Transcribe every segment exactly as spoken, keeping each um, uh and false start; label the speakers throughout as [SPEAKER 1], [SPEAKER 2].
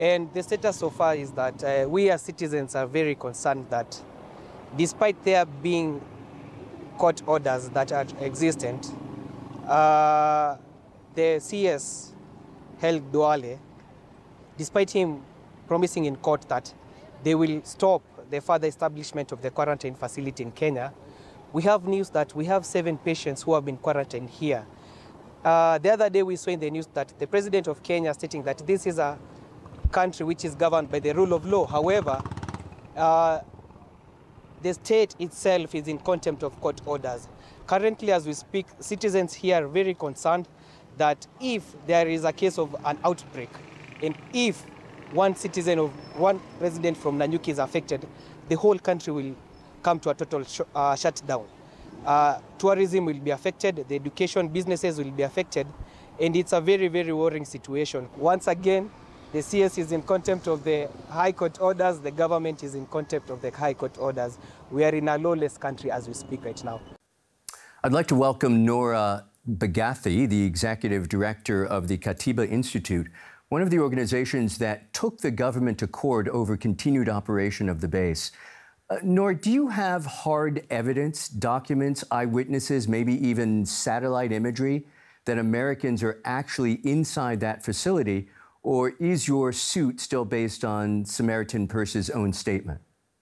[SPEAKER 1] And the status so far is that uh, we as citizens are very concerned that despite there being court orders that are existent, uh, the C S held Duale, despite him promising in court that they will stop the further establishment of the quarantine facility in Kenya. We have news that we have seven patients who have been quarantined here. Uh, the other day we saw in the news that the president of Kenya stating that this is a country which is governed by the rule of law. However, uh, the state itself is in contempt of court orders. Currently, as we speak, citizens here are very concerned that if there is a case of an outbreak, and if one citizen of one resident from Nanyuki is affected, the whole country will come to a total sh uh, shutdown. Uh, tourism will be affected, the education businesses will be affected, and it's a very, very worrying situation. Once again, the C S is in contempt of the High Court orders, the government is in contempt of the High Court orders. We are in a lawless country as we speak right now.
[SPEAKER 2] I'd like to welcome Nora Bagathi, the Executive Director of the Katiba Institute, one of the organizations that took the government to court over continued operation of the base. Uh, Nora, do you have hard evidence, documents, eyewitnesses, maybe even satellite imagery that Americans are actually inside that facility, or is your suit still based on Samaritan Purse's own statement?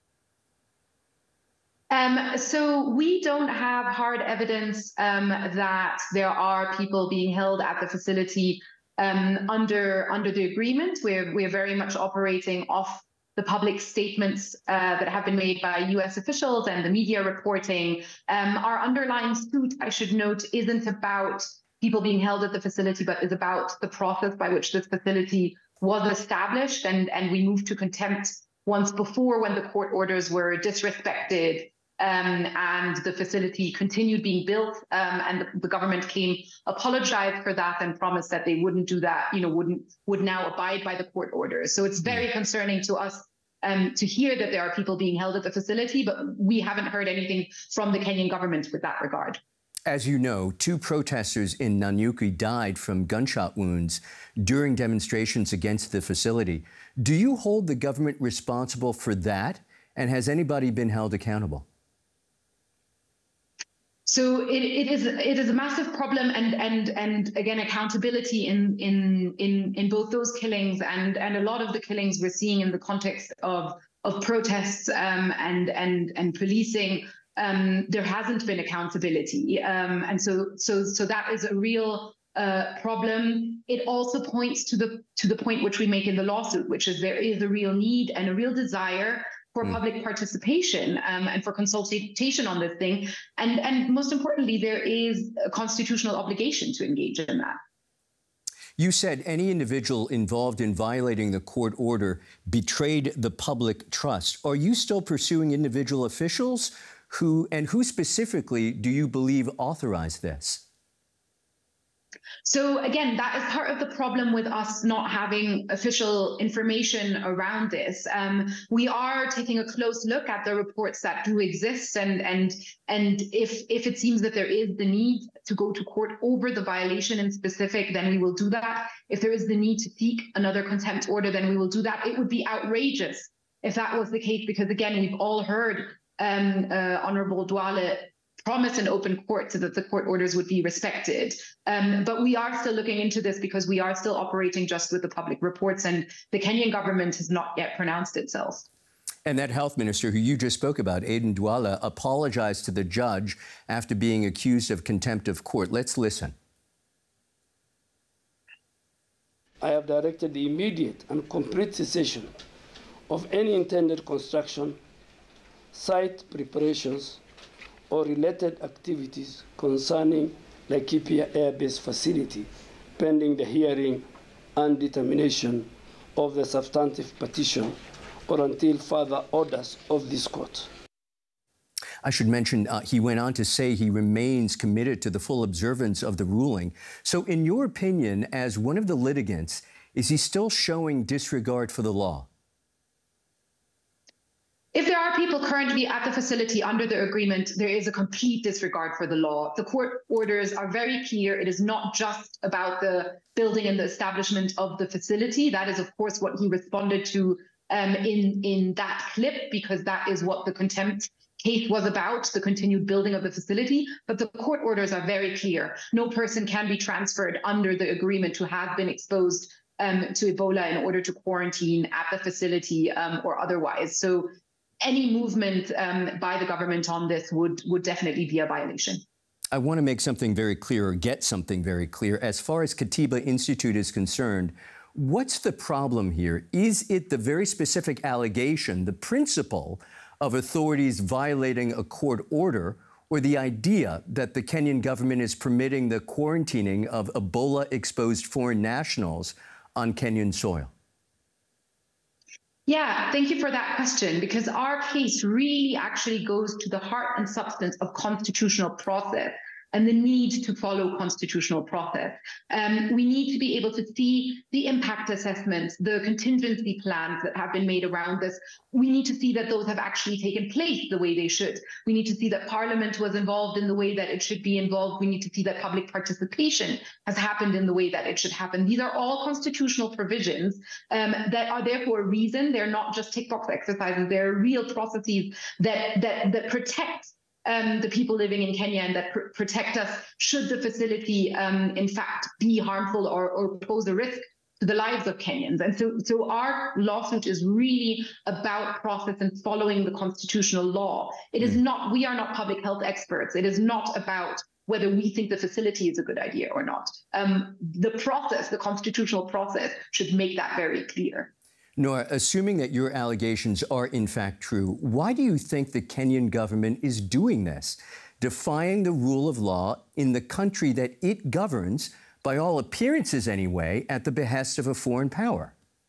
[SPEAKER 3] Um, so we don't have hard evidence um, that there are people being held at the facility um, under under the agreement. We're we're very much operating off the public statements uh, that have been made by U S officials and the media reporting. Um, our underlying suit, I should note, isn't about people being held at the facility, but is about the process by which this facility was established, and and we moved to contempt once before when the court orders were disrespected. Um, and the facility continued being built, um, and the, the government came, apologized for that, and promised that they wouldn't do that, you know, wouldn't would now abide by the court orders. So it's very concerning to us um, to hear that there are people being held at the facility, but we haven't heard anything from the Kenyan government with that regard.
[SPEAKER 2] As you know, two protesters in Nanyuki died from gunshot wounds during demonstrations against the facility. Do you hold the government responsible for that? And has anybody been held accountable?
[SPEAKER 3] So it, it is it is a massive problem, and and and again, accountability in in in in both those killings and and a lot of the killings we're seeing in the context of of protests um, and and and policing. Um, there hasn't been accountability, um, and so so so that is a real uh, problem. It also points to the to the point which we make in the lawsuit, which is there is a real need and a real desire for mm. public participation um, and for consultation on this thing. And, and most importantly, there is a constitutional obligation to engage in that.
[SPEAKER 2] You said any individual involved in violating the court order betrayed the public trust. Are you still pursuing individual officials? Who and who specifically do you believe authorized this?
[SPEAKER 3] So again, that is part of the problem with us not having official information around this. Um, we are taking a close look at the reports that do exist, and and and if if it seems that there is the need to go to court over the violation in specific, then we will do that. If there is the need to seek another contempt order, then we will do that. It would be outrageous if that was the case, because again, we've all heard um, uh, Honorable Duale promise an open court so that the court orders would be respected. Um, but we are still looking into this because we are still operating just with the public reports, and the Kenyan government has not yet pronounced itself.
[SPEAKER 2] And that health minister who you just spoke about, Aden Duale, apologized to the judge after being accused of contempt of court. Let's listen.
[SPEAKER 4] I have directed the immediate and complete cessation of any intended construction, site preparations, or related activities concerning Laikipia Air Base facility, pending the hearing and determination of the substantive petition, or until further orders of this court.
[SPEAKER 2] I should mention, uh, he went on to say he remains committed to the full observance of the ruling. So in your opinion, as one of the litigants, is he still showing disregard for the law?
[SPEAKER 3] If there are people currently at the facility under the agreement, there is a complete disregard for the law. The court orders are very clear. It is not just about the building and the establishment of the facility. That is, of course, what he responded to um, in, in that clip, because that is what the contempt case was about, the continued building of the facility. But the court orders are very clear. No person can be transferred under the agreement who has been exposed um, to Ebola in order to quarantine at the facility um, or otherwise. So any movement um, by the government on this would, would definitely be a violation.
[SPEAKER 2] I want to make something very clear, or get something very clear. As far as Katiba Institute is concerned, what's the problem here? Is it the very specific allegation, the principle of authorities violating a court order, or the idea that the Kenyan government is permitting the quarantining of Ebola-exposed foreign nationals on Kenyan soil?
[SPEAKER 3] Yeah, thank you for that question, because our case really actually goes to the heart and substance of constitutional process and the need to follow constitutional process. Um, we need to be able to see the impact assessments, the contingency plans that have been made around this. We need to see that those have actually taken place the way they should. We need to see that Parliament was involved in the way that it should be involved. We need to see that public participation has happened in the way that it should happen. These are all constitutional provisions um, that are there for a reason. They're not just tick box exercises. They're real processes that, that, that protect Um, the people living in Kenya and that pr protect us should the facility, um, in fact, be harmful or, or pose a risk to the lives of Kenyans. And so, so our lawsuit is really about process and following the constitutional law. It is not, we are not public health experts. It is not about whether we think the facility is a good idea or not. Um, the process, the constitutional process, should make that very clear.
[SPEAKER 2] Nora, assuming that your allegations are in fact true, why do you think the Kenyan government is doing this, defying the rule of law in the country that it governs, by all appearances anyway, at the behest of a foreign power?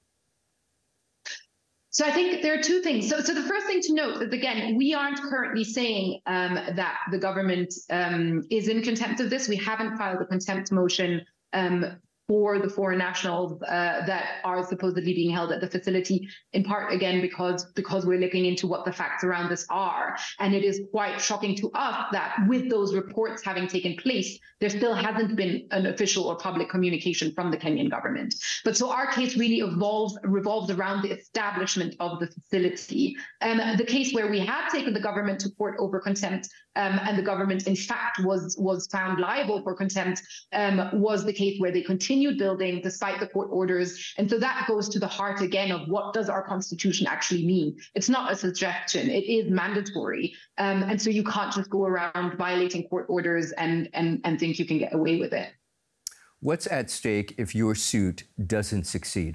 [SPEAKER 3] So I think there are two things. So, so the first thing to note is, again, we aren't currently saying um, that the government um, is in contempt of this. We haven't filed a contempt motion um, for the foreign nationals uh, that are supposedly being held at the facility, in part, again, because, because we're looking into what the facts around this are. And it is quite shocking to us that with those reports having taken place, there still hasn't been an official or public communication from the Kenyan government. But so our case really evolves, revolves around the establishment of the facility. And the case where we have taken the government to court over contempt, um, and the government, in fact, was, was found liable for contempt, um, was the case where they continued building despite the court orders. And so that goes to the heart again of what does our constitution actually mean? It's not a suggestion, it is mandatory. Um, and so you can't just go around violating court orders and, and, and think you can get away with it.
[SPEAKER 2] What's at stake if your suit doesn't succeed?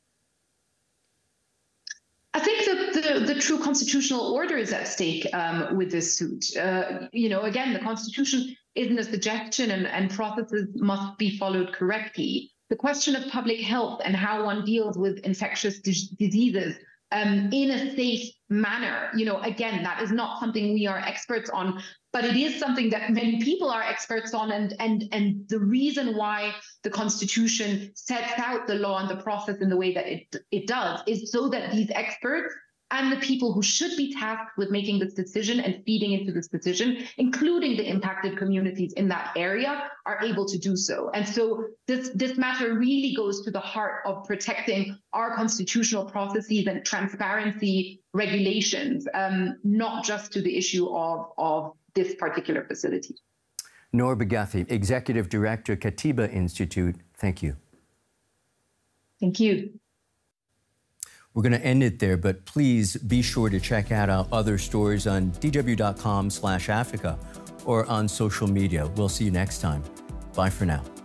[SPEAKER 3] I think the, the, the true constitutional order is at stake um, with this suit. Uh, you know, again, the Constitution isn't a suggestion, and, and processes must be followed correctly. The question of public health and how one deals with infectious diseases um, in a safe manner, you know, again, that is not something we are experts on, but it is something that many people are experts on. And, and, and the reason why the Constitution sets out the law and the process in the way that it, it does is so that these experts and the people who should be tasked with making this decision and feeding into this decision, including the impacted communities in that area, are able to do so. And so this, this matter really goes to the heart of protecting our constitutional processes and transparency regulations, um, not just to the issue of, of this particular facility.
[SPEAKER 2] Nora Bagathi, Executive Director, Katiba Institute, thank you.
[SPEAKER 3] Thank you.
[SPEAKER 2] We're going to end it there, but please be sure to check out our other stories on D W dot com slash Africa or on social media. We'll see you next time. Bye for now.